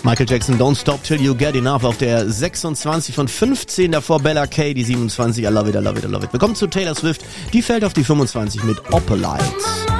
Michael Jackson, Don't Stop Till You Get Enough auf der 26 von 15, davor Bella K, die 27, I Love It, I Love It, I Love It. Wir kommen zu Taylor Swift, die fällt auf die 25 mit Opalite.